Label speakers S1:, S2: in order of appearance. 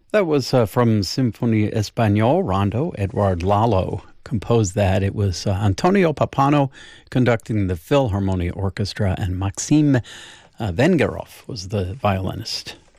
S1: That was from Sinfonia Español, Rondo. Edward Lalo composed that. It was Antonio Papano conducting the Philharmonia Orchestra, and Maxim Vengerov was the violinist.